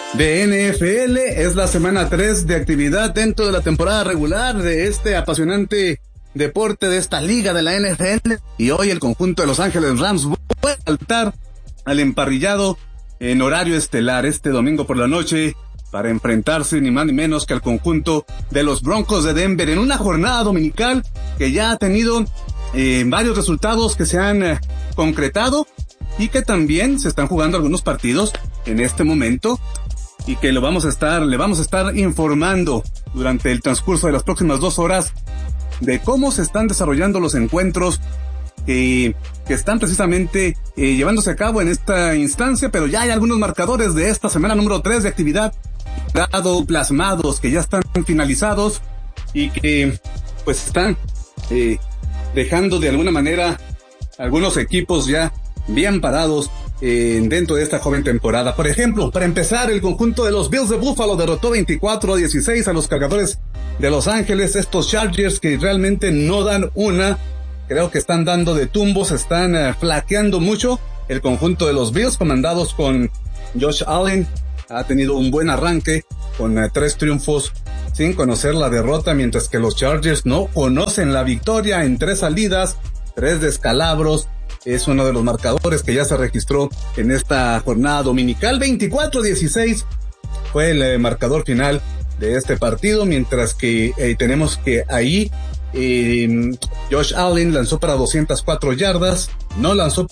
de NFL. Es la semana 3 de actividad dentro de la temporada regular de este apasionante deporte de esta liga de la NFL. Y hoy el conjunto de Los Ángeles Rams vuelve a saltar al emparrillado en horario estelar este domingo por la noche para enfrentarse ni más ni menos que al conjunto de los Broncos de Denver en una jornada dominical que ya ha tenido varios resultados que se han concretado y que también se están jugando algunos partidos en este momento y que le vamos a estar informando durante el transcurso de las próximas 2 horas de cómo se están desarrollando los encuentros que están precisamente llevándose a cabo en esta instancia, pero ya hay algunos marcadores de esta semana número 3 de actividad plasmados, que ya están finalizados y que pues están dejando de alguna manera algunos equipos ya bien parados dentro de esta joven temporada. Por ejemplo, para empezar, el conjunto de los Bills de Buffalo derrotó 24-16 a los Cargadores de Los Ángeles. Estos Chargers que realmente no dan una, creo que están dando de tumbos, están flaqueando mucho. El conjunto de los Bills, comandados con Josh Allen, ha tenido un buen arranque con 3 triunfos sin conocer la derrota, mientras que los Chargers no conocen la victoria en 3 salidas, 3 descalabros. Es uno de los marcadores que ya se registró en esta jornada dominical. 24-16 fue el marcador final de este partido, mientras que tenemos que ahí Josh Allen lanzó para 204 yardas, no lanzó,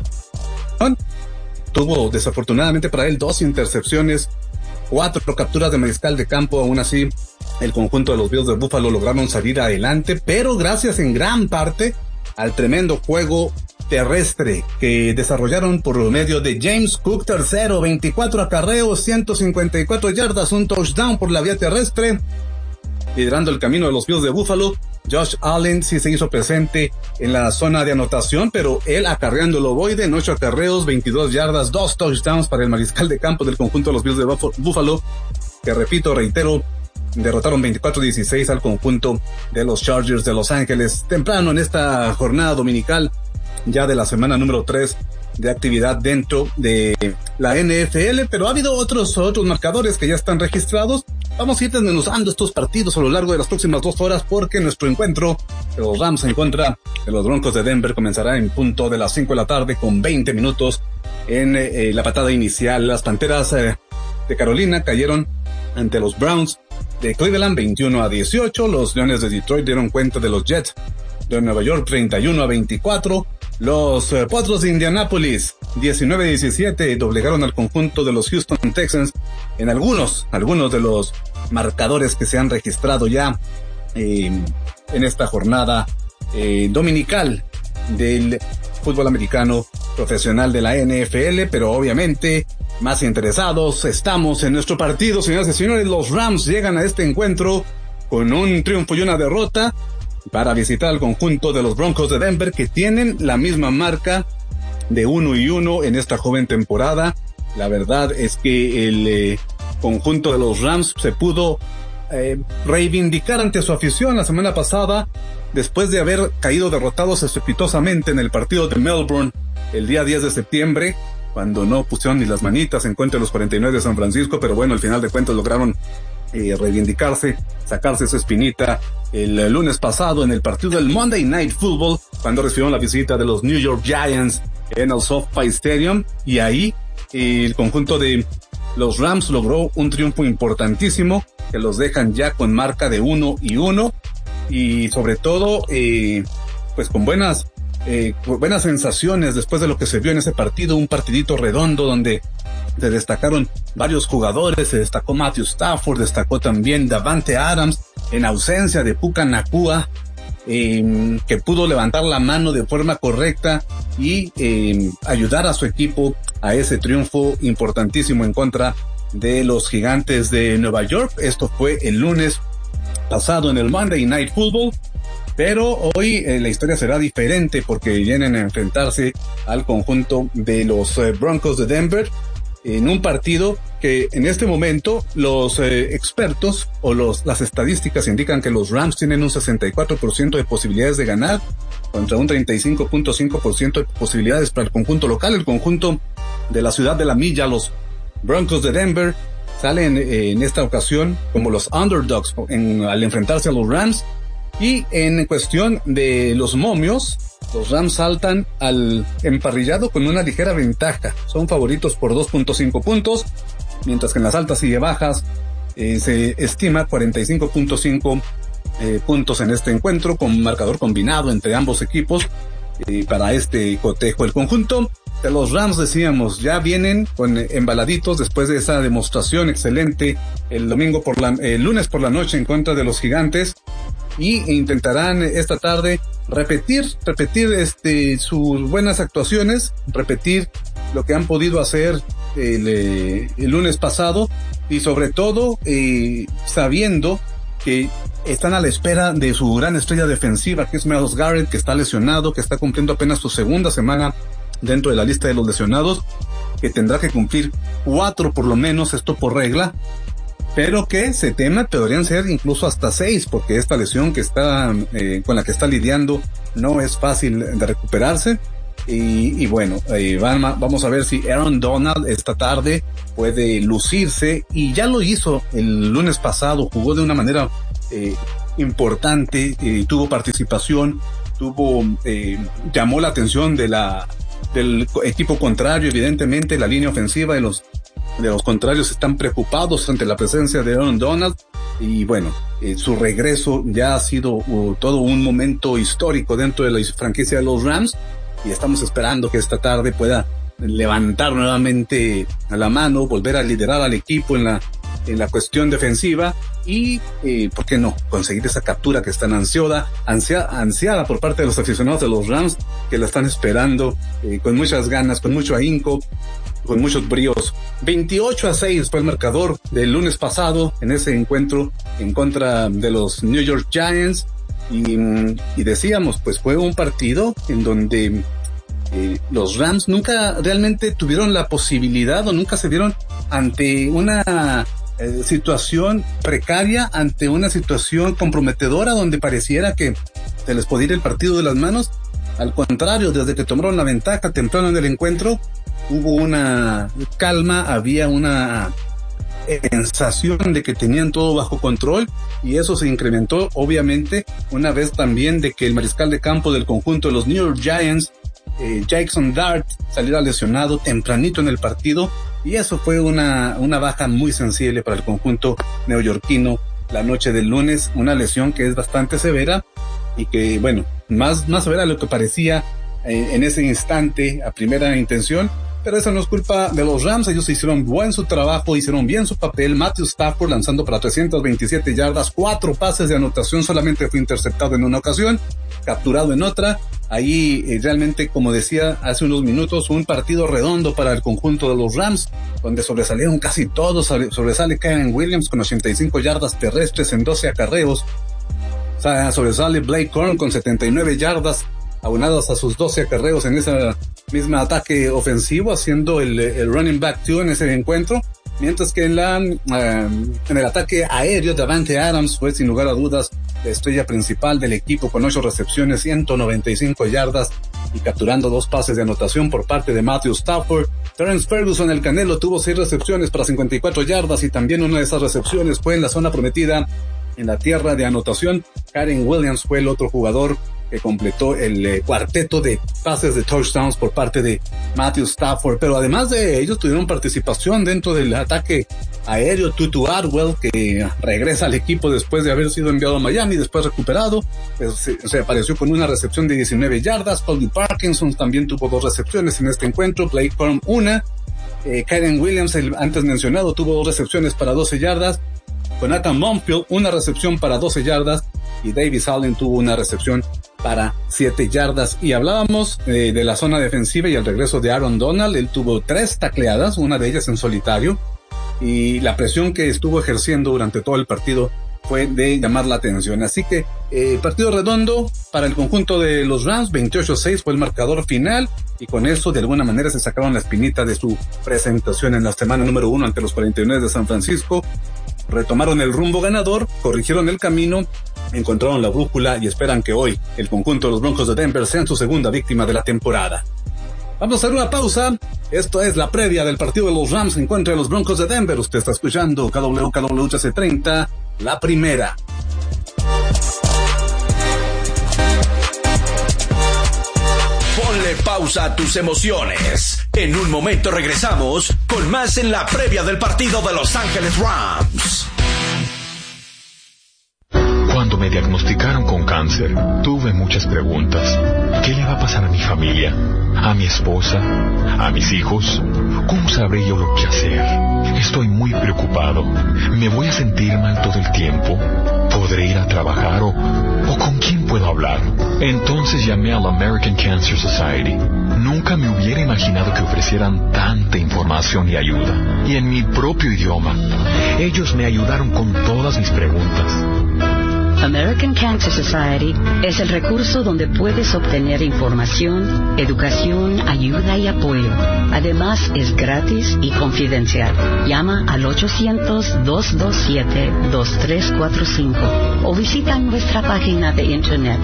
tuvo desafortunadamente para él 2 intercepciones, 4 capturas de mariscal de campo. Aún así el conjunto de los Bills de Buffalo lograron salir adelante, pero gracias en gran parte al tremendo juego terrestre que desarrollaron por medio de James Cook tercero, 24 acarreos, 154 yardas, un touchdown por la vía terrestre, liderando el camino de los Bills de Buffalo. Josh Allen sí se hizo presente en la zona de anotación, pero él acarreando el ovoide en 8 acarreos, 22 yardas, 2 touchdowns para el mariscal de campo del conjunto de los Bills de Buffalo, que reitero, derrotaron 24-16 al conjunto de los Chargers de Los Ángeles temprano en esta jornada dominical ya de la semana número 3 de actividad dentro de la NFL, pero ha habido otros marcadores que ya están registrados. Vamos a ir desmenuzando estos partidos a lo largo de las próximas 2 horas, porque nuestro encuentro de los Rams en contra de los Broncos de Denver comenzará en punto de las 5 de la tarde con 20 minutos en la patada inicial. Las Panteras de Carolina cayeron ante los Browns de Cleveland 21-18. Los Leones de Detroit dieron cuenta de los Jets de Nueva York 31-24. Los Potros de Indianápolis 19-17 doblegaron al conjunto de los Houston Texans en algunos de los marcadores que se han registrado ya en esta jornada dominical del fútbol americano profesional de la NFL. Pero obviamente más interesados estamos en nuestro partido, señoras y señores. Los Rams llegan a este encuentro con un triunfo y una derrota para visitar al conjunto de los Broncos de Denver, que tienen la misma marca de 1-1 en esta joven temporada. La verdad es que el conjunto de los Rams se pudo reivindicar ante su afición la semana pasada, después de haber caído derrotados estrepitosamente en el partido de Melbourne el día 10 de septiembre, cuando no pusieron ni las manitas en contra de los 49 de San Francisco. Pero bueno, al final de cuentas lograron reivindicarse, sacarse esa espinita el lunes pasado en el partido del Monday Night Football, cuando recibieron la visita de los New York Giants en el SoFi Stadium, y ahí el conjunto de los Rams logró un triunfo importantísimo que los dejan ya con marca de 1-1 y sobre todo pues con buenas sensaciones después de lo que se vio en ese partido, un partidito redondo donde se destacaron varios jugadores. Se destacó Matthew Stafford, destacó también Davante Adams en ausencia de Puka Nacua, que pudo levantar la mano de forma correcta y ayudar a su equipo a ese triunfo importantísimo en contra de los Gigantes de Nueva York. Esto fue el lunes pasado en el Monday Night Football, pero hoy la historia será diferente, porque vienen a enfrentarse al conjunto de los Broncos de Denver en un partido que en este momento los expertos o las estadísticas indican que los Rams tienen un 64% de posibilidades de ganar contra un 35.5% de posibilidades para el conjunto local. El conjunto de la ciudad de la milla, los Broncos de Denver, salen en esta ocasión como los underdogs al enfrentarse a los Rams. Y en cuestión de los momios, los Rams saltan al emparrillado con una ligera ventaja. Son favoritos por 2.5 puntos, mientras que en las altas y bajas se estima 45.5 puntos en este encuentro, con marcador combinado entre ambos equipos para este cotejo. El conjunto de los Rams, decíamos, ya vienen embaladitos después de esa demostración excelente el lunes por la noche en contra de los Gigantes, y intentarán esta tarde repetir sus buenas actuaciones, repetir lo que han podido hacer el lunes pasado, y sobre todo sabiendo que están a la espera de su gran estrella defensiva, que es Myles Garrett, que está lesionado, que está cumpliendo apenas su segunda semana dentro de la lista de los lesionados, que tendrá que cumplir 4 por lo menos, esto por regla, pero que se teme podrían ser incluso hasta 6, porque esta lesión que está con la que está lidiando no es fácil de recuperarse. Y bueno, vamos a ver si Aaron Donald esta tarde puede lucirse, y ya lo hizo el lunes pasado, jugó de una manera importante, tuvo participación, llamó la atención del equipo contrario. Evidentemente la línea ofensiva de los contrarios están preocupados ante la presencia de Aaron Donald, y bueno, su regreso ya ha sido todo un momento histórico dentro de la franquicia de los Rams, y estamos esperando que esta tarde pueda levantar nuevamente a la mano, volver a liderar al equipo en la cuestión defensiva, y ¿por qué no conseguir esa captura que es tan ansiada por parte de los aficionados de los Rams, que la están esperando con muchas ganas, con mucho ahínco, con muchos bríos? 28-6 fue el marcador del lunes pasado en ese encuentro en contra de los New York Giants, y decíamos, pues fue un partido en donde los Rams nunca realmente tuvieron la posibilidad, o nunca se vieron ante una situación precaria, ante una situación comprometedora donde pareciera que se les podía ir el partido de las manos. Al contrario, desde que tomaron la ventaja temprano en el encuentro, hubo una calma, había una sensación de que tenían todo bajo control, y eso se incrementó obviamente una vez también de que el mariscal de campo del conjunto de los New York Giants, Jackson Dart, saliera lesionado tempranito en el partido, y eso fue una baja muy sensible para el conjunto neoyorquino la noche del lunes, una lesión que es bastante severa, y que bueno, más severa de lo que parecía en ese instante a primera intención. Pero eso no es culpa de los Rams, ellos hicieron buen su trabajo, hicieron bien su papel. Matthew Stafford lanzando para 327 yardas, 4 pases de anotación, solamente fue interceptado en una ocasión, capturado en otra. Ahí realmente, como decía hace unos minutos, un partido redondo para el conjunto de los Rams, donde sobresalieron casi todos. Sobresale Kyren Williams con 85 yardas terrestres en 12 acarreos. O sea, sobresale Blake Corum con 79 yardas, aunadas a sus 12 acarreos en esa misma ataque ofensivo, haciendo el running back 2 en ese encuentro. Mientras que en el ataque aéreo, Davante Adams fue sin lugar a dudas la estrella principal del equipo, con 8 recepciones, 195 yardas y capturando 2 pases de anotación por parte de Matthew Stafford. Terrence Ferguson, el Canelo, tuvo 6 recepciones para 54 yardas, y también una de esas recepciones fue en la zona prometida, en la tierra de anotación. Kyren Williams fue el otro jugador que completó el cuarteto de pases de touchdowns por parte de Matthew Stafford. Pero además de ellos, tuvieron participación dentro del ataque aéreo Tutu Atwell, que regresa al equipo después de haber sido enviado a Miami, después recuperado, pues se apareció con una recepción de 19 yardas. Colby Parkinson también tuvo 2 recepciones en este encuentro, Blake Corum una. Kyren Williams, el antes mencionado, tuvo 2 recepciones para 12 yardas. Jonathan Monfield, una recepción para 12 yardas, y Davis Allen tuvo una recepción para 7 yardas. Y hablábamos de la zona defensiva y el regreso de Aaron Donald. Él tuvo 3 tacleadas, una de ellas en solitario, y la presión que estuvo ejerciendo durante todo el partido fue de llamar la atención. Así que partido redondo para el conjunto de los Rams. 28-6 fue el marcador final, y con eso de alguna manera se sacaron la espinita de su presentación en la semana número 1 ante los 49 de San Francisco. Retomaron el rumbo ganador, corrigieron el camino, encontraron la brújula, y esperan que hoy el conjunto de los Broncos de Denver sean su segunda víctima de la temporada. Vamos a hacer una pausa. Esto es la previa del partido de los Rams en contra de los Broncos de Denver. Usted está escuchando KW 1330, la primera. Ponle pausa a tus emociones. En un momento regresamos con más en la previa del partido de Los Ángeles Rams. Cuando me diagnosticaron con cáncer, tuve muchas preguntas. ¿Qué le va a pasar a mi familia? ¿A mi esposa? ¿A mis hijos? ¿Cómo sabré yo lo que hacer? Estoy muy preocupado. ¿Me voy a sentir mal todo el tiempo? ¿Podré ir a trabajar o con quién puedo hablar? Entonces llamé a la American Cancer Society. Nunca me hubiera imaginado que ofrecieran tanta información y ayuda. Y en mi propio idioma. Ellos me ayudaron con todas mis preguntas. American Cancer Society es el recurso donde puedes obtener información, educación, ayuda y apoyo. Además, es gratis y confidencial. Llama al 800-227-2345 o visita nuestra página de internet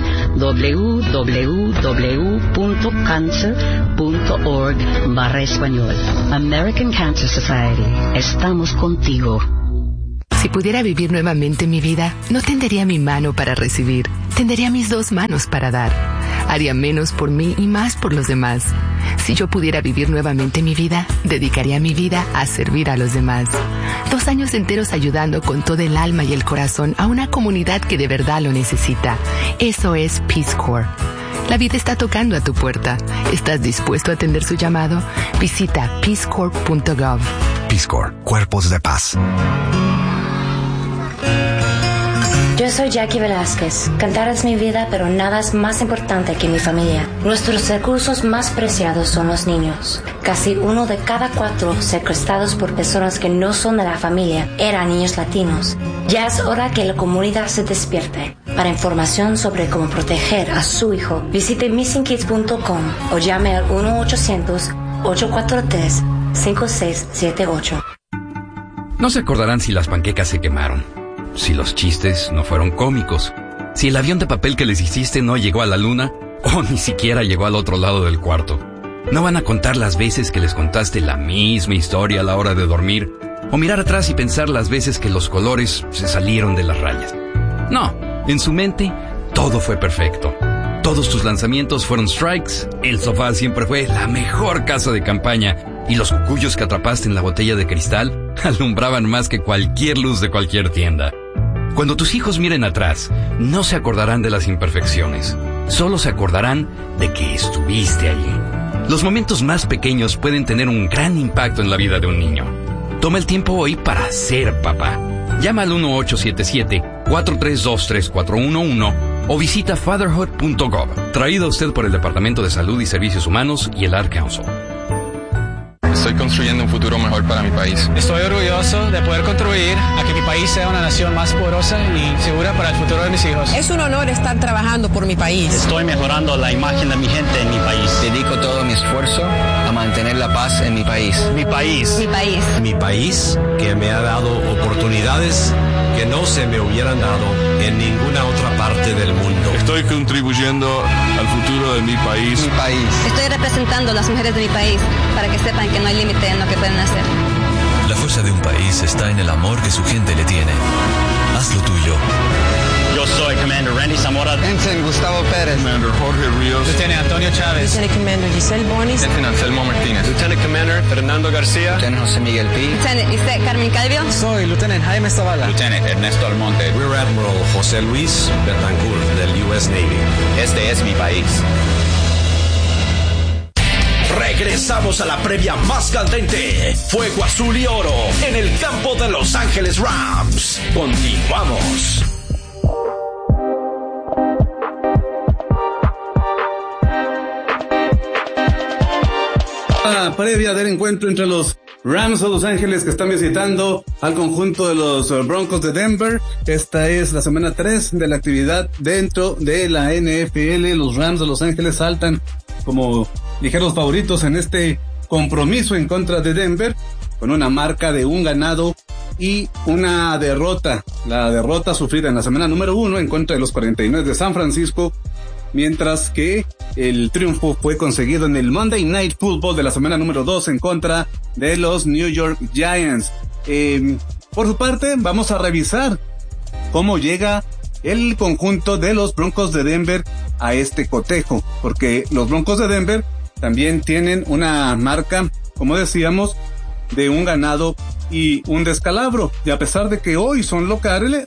www.cancer.org/español. American Cancer Society. Estamos contigo. Si pudiera vivir nuevamente mi vida, no tendería mi mano para recibir, tendería mis dos manos para dar. Haría menos por mí y más por los demás. Si yo pudiera vivir nuevamente mi vida, dedicaría mi vida a servir a los demás. 2 años enteros ayudando con todo el alma y el corazón a una comunidad que de verdad lo necesita. Eso es Peace Corps. La vida está tocando a tu puerta. ¿Estás dispuesto a atender su llamado? Visita peacecorps.gov. Peace Corps, Cuerpos de Paz. Yo soy Jackie Velázquez. Cantar es mi vida, pero nada es más importante que mi familia. Nuestros recursos más preciados son los niños. Casi 1 de cada 4 secuestrados por personas que no son de la familia eran niños latinos. Ya es hora que la comunidad se despierte. Para información sobre cómo proteger a su hijo, visite missingkids.com o llame al 1-800-843-5678. No se acordarán si las panquecas se quemaron, si los chistes no fueron cómicos, si el avión de papel que les hiciste no llegó a la luna o ni siquiera llegó al otro lado del cuarto. No van a contar las veces que les contaste la misma historia a la hora de dormir o mirar atrás y pensar las veces que los colores se salieron de las rayas. No, en su mente todo fue perfecto. Todos tus lanzamientos fueron strikes, el sofá siempre fue la mejor casa de campaña y los cucuyos que atrapaste en la botella de cristal alumbraban más que cualquier luz de cualquier tienda. Cuando tus hijos miren atrás, no se acordarán de las imperfecciones, solo se acordarán de que estuviste allí. Los momentos más pequeños pueden tener un gran impacto en la vida de un niño. Toma el tiempo hoy para ser papá. Llama al 1-877-432-3411 o visita fatherhood.gov. Traído a usted por el Departamento de Salud y Servicios Humanos y el Ad Council. Estoy construyendo un futuro mejor para mi país. Estoy orgulloso de poder contribuir a que mi país sea una nación más poderosa y segura para el futuro de mis hijos. Es un honor estar trabajando por mi país. Estoy mejorando la imagen de mi gente en mi país. Dedico todo mi esfuerzo a mantener la paz en mi país. Mi país. Mi país. Mi país, que me ha dado oportunidades que no se me hubieran dado en ninguna otra parte del mundo. Estoy contribuyendo al futuro de mi país. Mi país. Estoy representando a las mujeres de mi país para que sepan que no hay límite en lo que pueden hacer. La fuerza de un país está en el amor que su gente le tiene. Haz lo tuyo. Yo soy Commander Randy Zamora. Ensign Gustavo Pérez. Commander Jorge Ríos. Lieutenant Antonio Chávez. Lieutenant Commander Giselle Bonis. Lieutenant Anselmo Martínez. Lieutenant Commander Fernando García. Lieutenant José Miguel Pi. Lieutenant Isaac Carmen Calvio. Soy Lieutenant Jaime Zavala. Lieutenant Ernesto Almonte. Rear Admiral José Luis Betancourt del US Navy. Este es mi país. Regresamos a la previa más candente. Fuego azul y oro en el campo de Los Ángeles Rams. Continuamos. Previa del encuentro entre los Rams de Los Ángeles que están visitando al conjunto de los Broncos de Denver. Esta es la semana 3 de la actividad dentro de la NFL. Los Rams de Los Ángeles saltan como ligeros favoritos en este compromiso en contra de Denver, con una marca de 1 ganado y una derrota. La derrota sufrida en la semana número 1 en contra de los 49 de San Francisco mientras que el triunfo fue conseguido en el Monday Night Football de la semana número 2 en contra de los New York Giants. Por su parte, vamos a revisar cómo llega el conjunto de los Broncos de Denver a este cotejo, porque los Broncos de Denver también tienen una marca, como decíamos, de un ganado y un descalabro, y a pesar de que hoy son locales,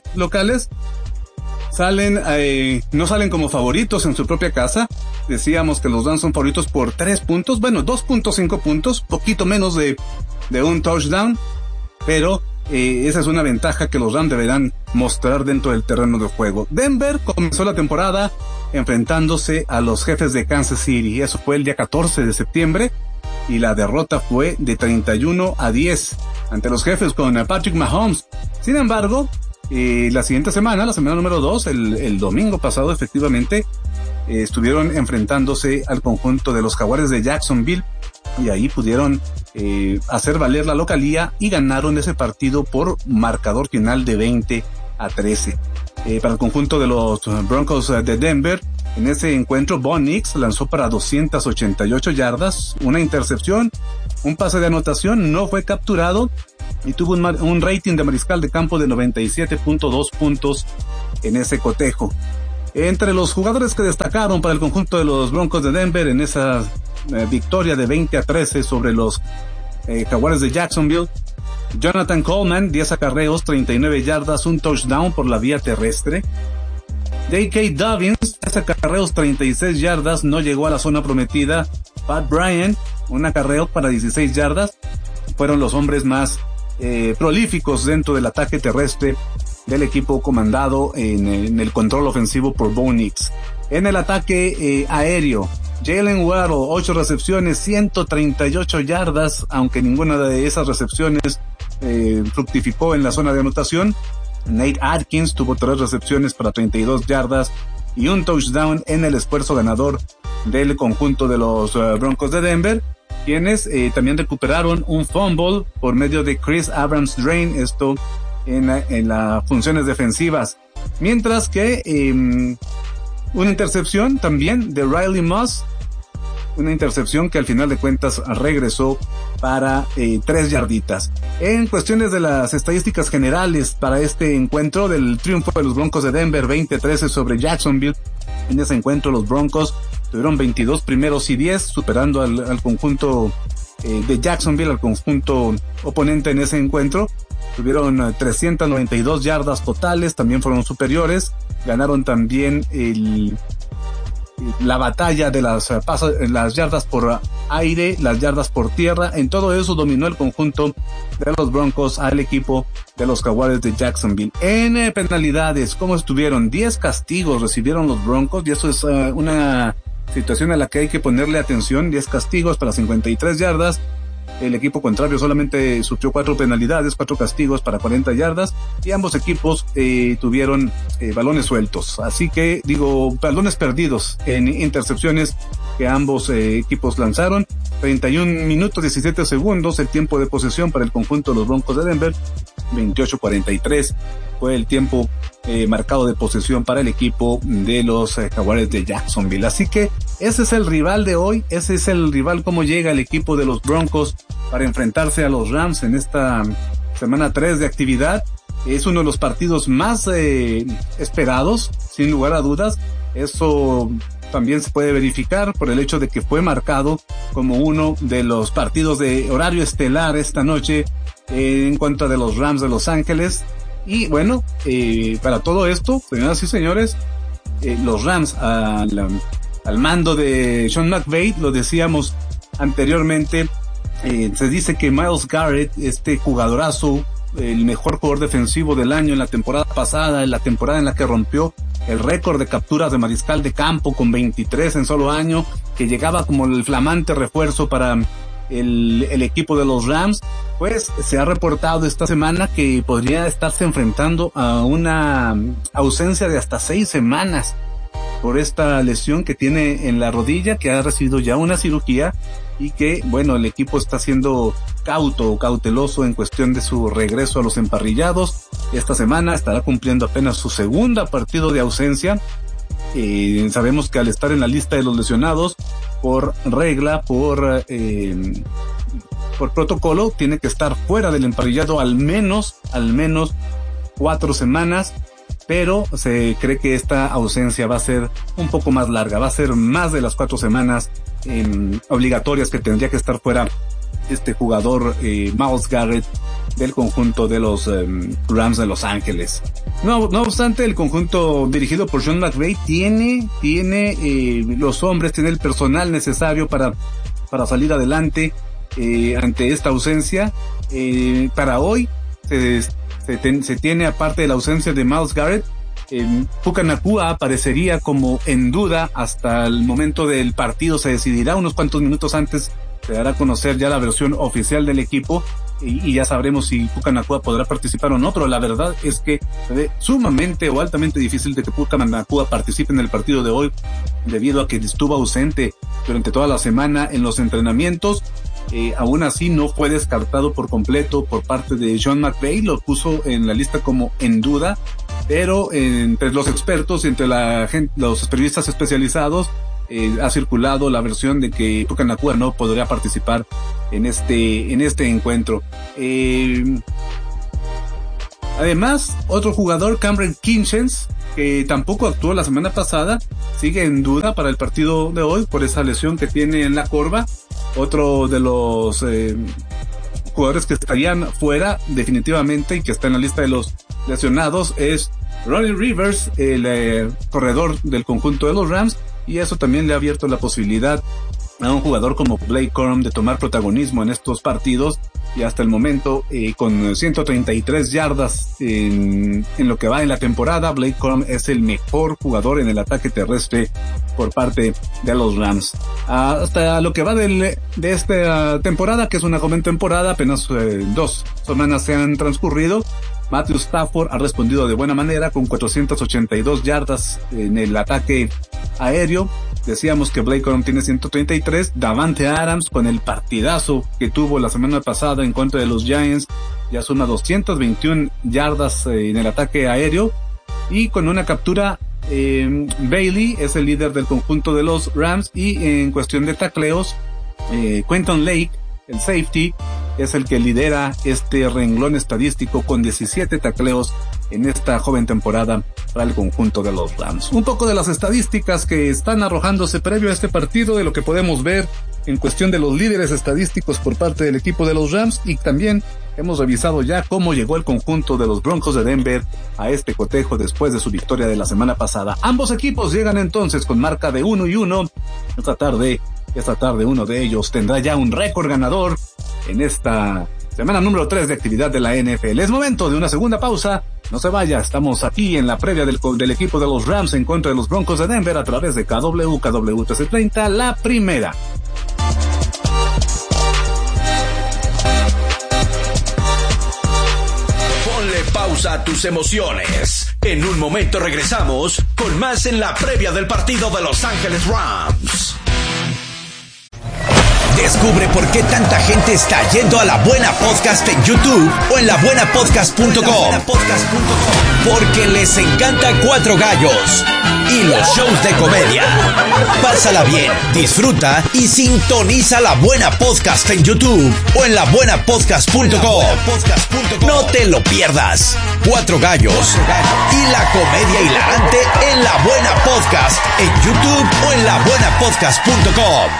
no salen como favoritos en su propia casa. Decíamos que los Rams son favoritos por 3 puntos, 2.5 puntos, poquito menos de un touchdown, pero esa es una ventaja que los Rams deberán mostrar dentro del terreno de juego. Denver comenzó la temporada enfrentándose a los Jefes de Kansas City, eso fue el día 14 de septiembre, y la derrota fue de 31-10 ante los Jefes con Patrick Mahomes. Sin embargo, la siguiente semana, la semana número 2, el domingo pasado efectivamente, estuvieron enfrentándose al conjunto de los Jaguares de Jacksonville, y ahí pudieron hacer valer la localía y ganaron ese partido por marcador final de 20-13. Para el conjunto de los Broncos de Denver, en ese encuentro, Bo Nix lanzó para 288 yardas, una intercepción, un pase de anotación, no fue capturado y tuvo un rating de mariscal de campo de 97.2 puntos en ese cotejo. Entre los jugadores que destacaron para el conjunto de los Broncos de Denver en esa victoria de 20-13 sobre los Jaguares de Jacksonville, Jonathan Coleman, 10 acarreos, 39 yardas, un touchdown por la vía terrestre. J.K. Dobbins, 10 acarreos, 36 yardas, no llegó a la zona prometida. Pat Bryant, un acarreo para 16 yardas. Fueron los hombres más prolíficos dentro del ataque terrestre del equipo comandado en el control ofensivo por Bo Nix. En el ataque aéreo, Jalen Waddle, 8 recepciones, 138 yardas, aunque ninguna de esas recepciones fructificó en la zona de anotación. Nate Atkins tuvo 3 recepciones para 32 yardas y un touchdown en el esfuerzo ganador del conjunto de los Broncos de Denver, quienes también recuperaron un fumble por medio de Chris Abrams-Drain, esto en las funciones defensivas, mientras que una intercepción también de Riley Moss, una intercepción que al final de cuentas regresó para 3 yarditas. En cuestiones de las estadísticas generales para este encuentro del triunfo de los Broncos de Denver 20-13 sobre Jacksonville, en ese encuentro los Broncos tuvieron 22 primeros y 10, superando al conjunto de Jacksonville, al conjunto oponente en ese encuentro. Tuvieron 392 yardas totales, también fueron superiores. Ganaron también la batalla de las yardas por aire, las yardas por tierra. En todo eso dominó el conjunto de los Broncos al equipo de los Jaguares de Jacksonville. En penalidades, ¿cómo estuvieron? 10 castigos recibieron los Broncos, y eso es una situación a la que hay que ponerle atención. 10 castigos para 53 yardas. El equipo contrario solamente sufrió 4 penalidades, 4 castigos para 40 yardas, y ambos equipos tuvieron balones sueltos. Así que, balones perdidos en intercepciones que ambos equipos lanzaron. 31 minutos 17 segundos el tiempo de posesión para el conjunto de los Broncos de Denver. 28-43 fue el tiempo marcado de posesión para el equipo de los Jaguares de Jacksonville. Así que ese es el rival de hoy, ese es el rival cómo llega el equipo de los Broncos para enfrentarse a los Rams en esta semana 3 de actividad. Es uno de los partidos más esperados, sin lugar a dudas. Eso también se puede verificar por el hecho de que fue marcado como uno de los partidos de horario estelar esta noche en contra de los Rams de Los Ángeles. Y bueno, para todo esto, señoras y señores, los Rams al mando de Sean McVay, lo decíamos anteriormente, se dice que Myles Garrett, este jugadorazo, el mejor jugador defensivo del año en la temporada pasada, en la temporada en la que rompió el récord de capturas de mariscal de campo con 23 en solo año, que llegaba como el flamante refuerzo para el equipo de los Rams, pues se ha reportado esta semana que podría estarse enfrentando a una ausencia de hasta 6 semanas por esta lesión que tiene en la rodilla, que ha recibido ya una cirugía, y que, bueno, el equipo está siendo cauteloso en cuestión de su regreso a los emparrillados. Esta semana estará cumpliendo apenas su segunda partido de ausencia, Sabemos que al estar en la lista de los lesionados, por regla, por protocolo, tiene que estar fuera del emparrillado al menos 4 semanas, pero se cree que esta ausencia va a ser un poco más larga, va a ser más de las 4 semanas obligatorias que tendría que estar fuera este jugador Myles Garrett del conjunto de los Rams de Los Ángeles. No obstante, el conjunto dirigido por Sean McVay tiene los hombres, tiene el personal necesario para salir adelante ante esta ausencia. Para hoy se tiene, aparte de la ausencia de Myles Garrett, Puka Nacua aparecería como en duda hasta el momento del partido. Se decidirá unos cuantos minutos antes, se dará a conocer ya la versión oficial del equipo y ya sabremos si Puka Nacua podrá participar o no, pero la verdad es que se ve sumamente o altamente difícil de que Puka Nacua participe en el partido de hoy, debido a que estuvo ausente durante toda la semana en los entrenamientos. Aún así no fue descartado por completo por parte de Sean McVay, lo puso en la lista como en duda, pero entre los expertos y entre los periodistas especializados ha circulado la versión de que Puka Nacua no podría participar en este encuentro. Además, otro jugador, Cameron Kinchens, que tampoco actuó la semana pasada, sigue en duda para el partido de hoy por esa lesión que tiene en la corva. Otro de los jugadores que estarían fuera definitivamente y que está en la lista de los lesionados es Ronnie Rivers, el corredor del conjunto de los Rams, y eso también le ha abierto la posibilidad a un jugador como Blake Corum de tomar protagonismo en estos partidos, y hasta el momento con 133 yardas en lo que va en la temporada, Blake Corum es el mejor jugador en el ataque terrestre por parte de los Rams. Hasta lo que va de esta temporada, que es una joven temporada, apenas 2 semanas se han transcurrido, Matthew Stafford ha respondido de buena manera con 482 yardas en el ataque aéreo. Decíamos que Blake Corum tiene 133. Davante Adams, con el partidazo que tuvo la semana pasada en contra de los Giants, ya suma 221 yardas en el ataque aéreo. Y con una captura, Bailey es el líder del conjunto de los Rams. Y en cuestión de tacleos, Quentin Lake, el safety, es el que lidera este renglón estadístico con 17 tacleos en esta joven temporada para el conjunto de los Rams. Un poco de las estadísticas que están arrojándose previo a este partido, de lo que podemos ver en cuestión de los líderes estadísticos por parte del equipo de los Rams, y también hemos revisado ya cómo llegó el conjunto de los Broncos de Denver a este cotejo después de su victoria de la semana pasada. Ambos equipos llegan entonces con marca de 1-1. Esta tarde uno de ellos tendrá ya un récord ganador en esta semana número 3 de actividad de la NFL. Es momento de una segunda pausa. No se vaya, estamos aquí en la previa del equipo de los Rams en contra de los Broncos de Denver a través de KW 1330, la primera. Ponle pausa a tus emociones. En un momento regresamos con más en la previa del partido de Los Ángeles Rams. Descubre por qué tanta gente está yendo a La Buena Podcast en YouTube o en labuenapodcast.com. Porque les encanta Cuatro Gallos y los shows de comedia. Pásala bien, disfruta y sintoniza La Buena Podcast en YouTube o en labuenapodcast.com. No te lo pierdas. Cuatro Gallos y la comedia hilarante en La Buena Podcast en YouTube o en labuenapodcast.com.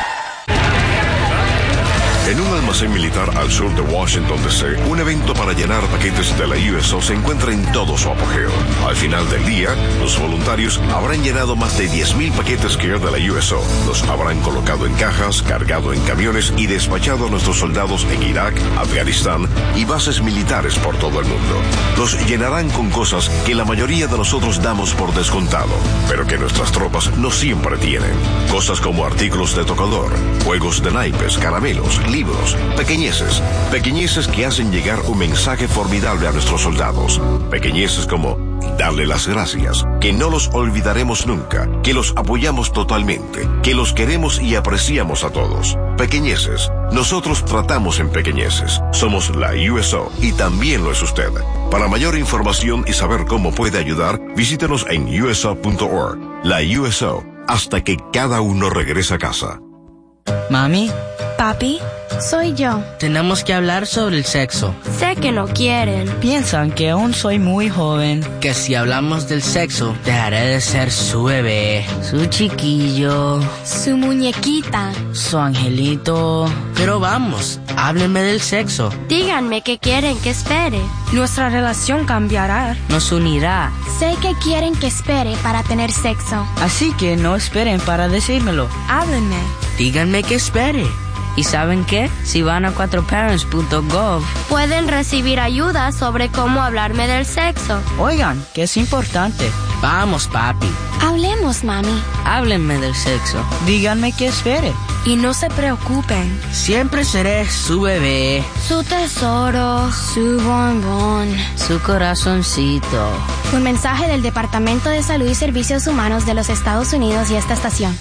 En un almacén militar al sur de Washington, D.C., un evento para llenar paquetes de la USO se encuentra en todo su apogeo. Al final del día, los voluntarios habrán llenado más de 10,000 paquetes Care de la USO. Los habrán colocado en cajas, cargado en camiones y despachado a nuestros soldados en Irak, Afganistán y bases militares por todo el mundo. Los llenarán con cosas que la mayoría de nosotros damos por descontado, pero que nuestras tropas no siempre tienen. Cosas como artículos de tocador, juegos de naipes, caramelos, libros, pequeñeces que hacen llegar un mensaje formidable a nuestros soldados, pequeñeces como darle las gracias, que no los olvidaremos nunca, que los apoyamos totalmente, que los queremos y apreciamos a todos. Pequeñeces, nosotros tratamos en pequeñeces, somos la USO y también lo es usted. Para mayor información y saber cómo puede ayudar, visítenos en uso.org. La USO, hasta que cada uno regresa a casa. Mami. Papi, soy yo. Tenemos que hablar sobre el sexo. Sé que no quieren. Piensan que aún soy muy joven. Que si hablamos del sexo, dejaré de ser su bebé, su chiquillo, su muñequita, su angelito. Pero vamos, háblenme del sexo. Díganme qué quieren que espere. Nuestra relación cambiará. Nos unirá. Sé que quieren que espere para tener sexo. Así que no esperen para decírmelo. Háblenme. Díganme que espere. ¿Y saben qué? Si van a 4parents.gov, pueden recibir ayuda sobre cómo hablarme del sexo. Oigan, que es importante. Vamos, papi. Hablemos, mami. Háblenme del sexo. Díganme que espere. Y no se preocupen. Siempre seré su bebé, su tesoro, su bombón, su corazoncito. Un mensaje del Departamento de Salud y Servicios Humanos de los Estados Unidos y esta estación.